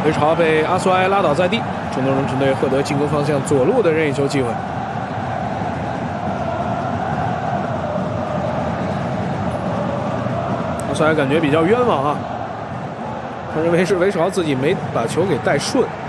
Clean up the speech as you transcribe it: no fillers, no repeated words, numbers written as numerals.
韦朝被阿苏埃拉倒在地，中东人球队获得进攻方向左路的任意球机会。阿苏埃感觉比较冤枉啊，他认为是韦朝自己没把球给带顺。